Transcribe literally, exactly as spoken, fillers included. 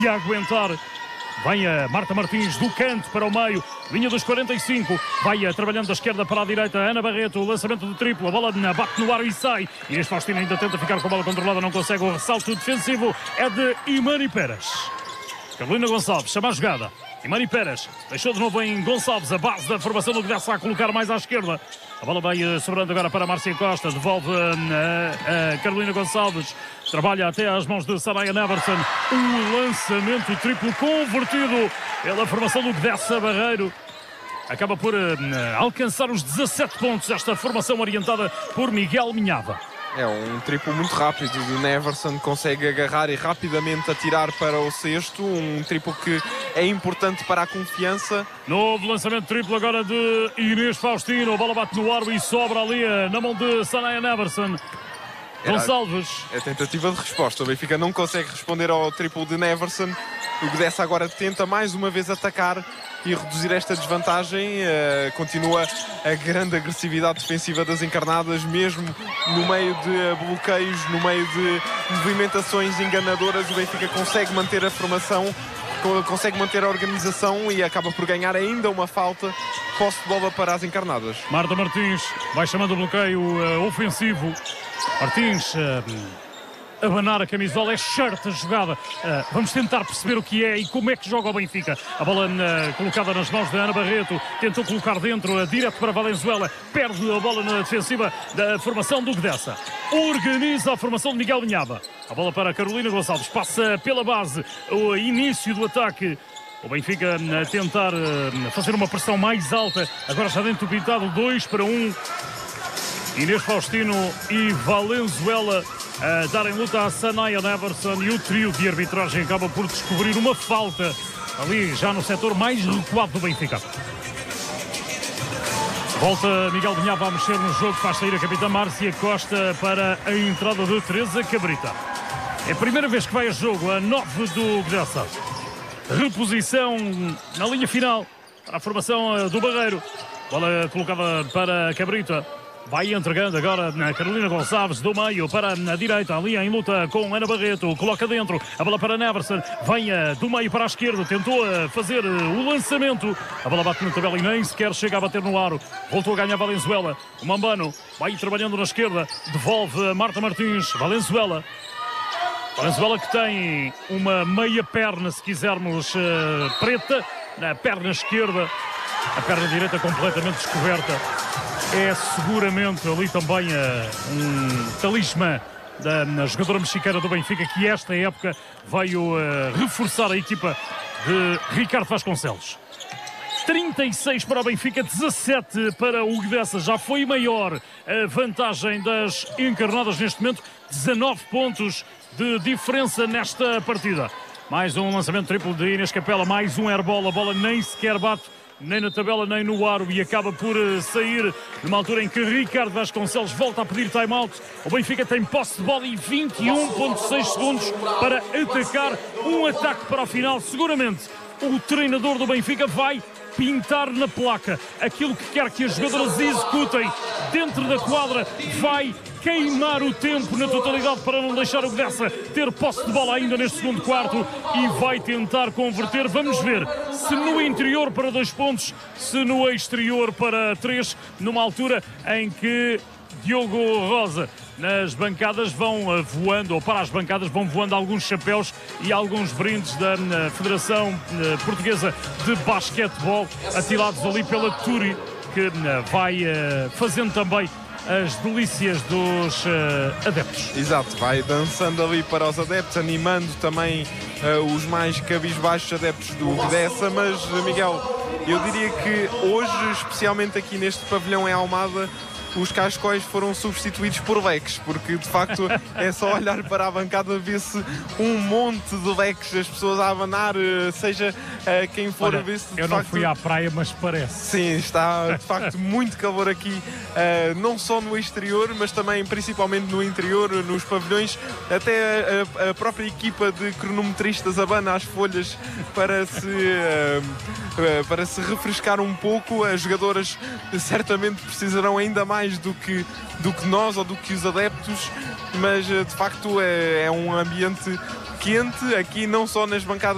a aguentar. Vem a Marta Martins do canto para o meio, linha dos quarenta e cinco, vai a, trabalhando da esquerda para a direita, Ana Barreto, o lançamento do triplo, a bola bate no ar e sai. Inês Faustino ainda tenta ficar com a bola controlada, não consegue, o ressalto defensivo é de Imani Pérez. Carolina Gonçalves chama a jogada, Imani Pérez deixou de novo em Gonçalves, a base da formação do Gdessa a colocar mais à esquerda. A bola vai sobrando agora para a Márcia Costa, devolve a, a Carolina Gonçalves, trabalha até às mãos de Saraya Neverson, um lançamento triplo convertido pela formação do Gdessa Barreiro. Acaba por uh, alcançar os dezassete pontos, esta formação orientada por Miguel Minhava. É um triplo muito rápido de Neverson, consegue agarrar e rapidamente atirar para o sexto, um triplo que é importante para a confiança. Novo lançamento triplo agora de Inês Faustino, a bola bate no ar e sobra ali na mão de Saraya Neverson. Gonçalves. É a tentativa de resposta, o Benfica não consegue responder ao triplo de Neverson, o Gdessa agora tenta mais uma vez atacar e reduzir esta desvantagem. Uh, continua a grande agressividade defensiva das encarnadas, mesmo no meio de bloqueios, no meio de movimentações enganadoras, o Benfica consegue manter a formação, consegue manter a organização e acaba por ganhar ainda uma falta. Posse de bola para as encarnadas. Marta Martins vai chamando o bloqueio uh, ofensivo. Martins uh, abanar a camisola, é certa a jogada. Uh, vamos tentar perceber o que é e como é que joga o Benfica. A bola uh, colocada nas mãos da Ana Barreto, tentou colocar dentro, uh, direto para Valenzuela, perde a bola na defensiva da formação do Gdessa. Organiza a formação de Miguel Minhava. A bola para a Carolina Gonçalves, passa pela base, o início do ataque. O Benfica a tentar uh, fazer uma pressão mais alta, agora já dentro do pintado, dois para um. Inês Faustino e Valenzuela a darem luta a Saraya Neverson, e o trio de arbitragem acaba por descobrir uma falta ali já no setor mais recuado do Benfica. Volta Miguel Minhava a mexer no jogo, faz sair a capitã Márcia Costa para a entrada de Teresa Cabrita. É a primeira vez que vai a jogo, a nove do Gdessa. Reposição na linha final para a formação do Barreiro. Bola colocada para a Cabrita. Vai entregando agora na Carolina Gonçalves do meio para a direita, ali em luta com Ana Barreto, coloca dentro, a bola para Neverson, vem do meio para a esquerda, tentou fazer o lançamento, a bola bate na tabela e nem sequer chega a bater no aro, voltou a ganhar Valenzuela, o Mambano vai trabalhando na esquerda, devolve a Marta Martins, Valenzuela. Valenzuela que tem uma meia perna, se quisermos, uh, preta, na perna esquerda, a perna direita completamente descoberta. É seguramente ali também uh, um talismã da jogadora mexicana do Benfica, que esta época veio uh, reforçar a equipa de Ricardo Vasconcelos. trinta e seis para o Benfica, dezassete para o Gdessa. Já foi maior a vantagem das encarnadas neste momento, dezanove pontos de diferença nesta partida. Mais um lançamento triplo de Inês Capela, mais um airball, a bola nem sequer bate nem na tabela nem no aro e acaba por sair numa altura em que Ricardo Vasconcelos volta a pedir time-out. O Benfica tem posse de bola e vinte e um vírgula seis segundos para atacar, um ataque para o final. Seguramente o treinador do Benfica vai pintar na placa aquilo que quer que as jogadoras executem dentro da quadra, vai queimar o tempo na totalidade para não deixar o Gdessa ter posse de bola ainda neste segundo quarto e vai tentar converter. Vamos ver se no interior para dois pontos, se no exterior para três, numa altura em que Diogo Rosa nas bancadas vão voando, ou para as bancadas vão voando alguns chapéus e alguns brindes da Federação Portuguesa de Basquetebol, atirados ali pela Turi, que vai fazendo também as delícias dos uh, adeptos. Exato, vai dançando ali para os adeptos, animando também uh, os mais cabisbaixos adeptos do Gdessa. Mas, Miguel, eu diria que hoje, especialmente aqui neste pavilhão em Almada, os cascóis foram substituídos por leques, porque de facto é só olhar para a bancada, ver-se um monte de leques, as pessoas a abanar, seja uh, quem for. Olha, a ver-se eu de não facto... fui à praia, mas parece. Sim, está de facto muito calor aqui, uh, não só no exterior, mas também principalmente no interior, nos pavilhões. Até a, a própria equipa de cronometristas abana as folhas para se, uh, uh, para se refrescar um pouco. As jogadoras certamente precisarão ainda mais do que, do que nós ou do que os adeptos, mas de facto é, é um ambiente quente aqui, não só nas bancadas